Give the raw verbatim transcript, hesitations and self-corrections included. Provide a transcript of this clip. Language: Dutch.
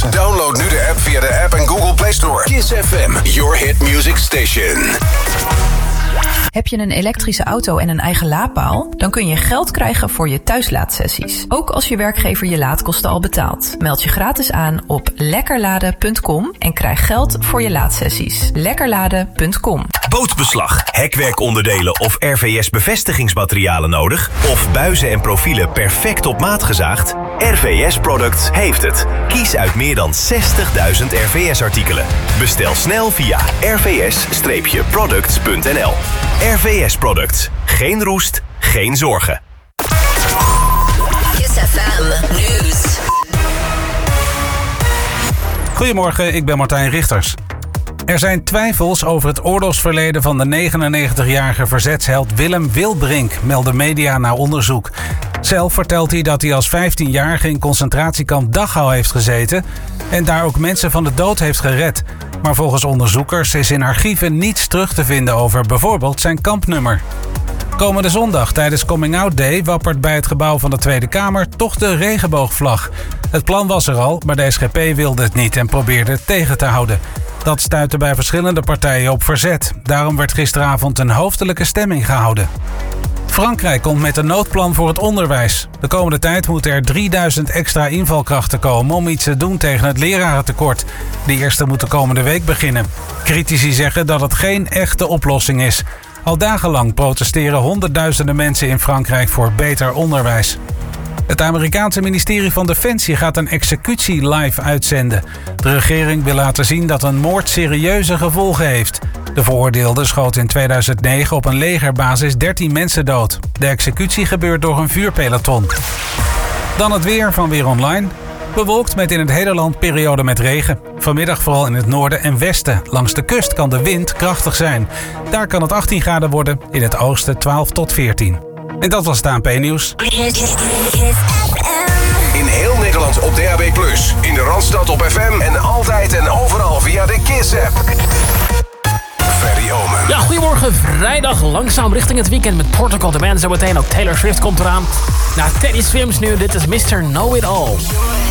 luisteren. Download nu de app via de App en Google Play Store. Kiss F M, your hit music station. Heb je een elektrische auto en een eigen laadpaal? Dan kun je geld krijgen voor je thuislaadsessies. Ook als je werkgever je laadkosten al betaalt. Meld je gratis aan op lekkerladen punt com en krijg geld voor je laadsessies. lekkerladen punt com. Bootbeslag, hekwerkonderdelen of R V S-bevestigingsmaterialen nodig? Of buizen en profielen perfect op maat gezaagd? R V S Products heeft het. Kies uit meer dan zestigduizend R V S-artikelen. Bestel snel via r v s products punt n l. R V S Products. Geen roest, geen zorgen. Kiss F M News. Goedemorgen, ik ben Martijn Richters. Er zijn twijfels over het oorlogsverleden van de negenennegentigjarige verzetsheld Willem Wilbrink, melden media na onderzoek. Zelf vertelt hij dat hij als vijftienjarige in concentratiekamp Dachau heeft gezeten en daar ook mensen van de dood heeft gered. Maar volgens onderzoekers is in archieven niets terug te vinden over bijvoorbeeld zijn kampnummer. Komende zondag tijdens Coming Out Day wappert bij het gebouw van de Tweede Kamer toch de regenboogvlag. Het plan was er al, maar de S G P wilde het niet en probeerde het tegen te houden. Dat stuitte bij verschillende partijen op verzet. Daarom werd gisteravond een hoofdelijke stemming gehouden. Frankrijk komt met een noodplan voor het onderwijs. De komende tijd moeten er drieduizend extra invalkrachten komen om iets te doen tegen het lerarentekort. De eerste moet de komende week beginnen. Critici zeggen dat het geen echte oplossing is. Al dagenlang protesteren honderdduizenden mensen in Frankrijk voor beter onderwijs. Het Amerikaanse ministerie van Defensie gaat een executie live uitzenden. De regering wil laten zien dat een moord serieuze gevolgen heeft. De veroordeelde schoot in tweeduizend negen op een legerbasis dertien mensen dood. De executie gebeurt door een vuurpeloton. Dan het weer van Weer Online. Bewolkt met in het hele land periode met regen. Vanmiddag vooral in het noorden en westen. Langs de kust kan de wind krachtig zijn. Daar kan het achttien graden worden, in het oosten twaalf tot veertien. En dat was het A N P-nieuws. In heel Nederland op D A B plus, in de Randstad op F M en altijd en overal via de Kiss-app. Ferry Omen. Ja, goedemorgen. Vrijdag langzaam richting het weekend met Protocol The Man. Zometeen ook Taylor Swift komt eraan. Na Teddy Swims nu, dit is mister Know It All.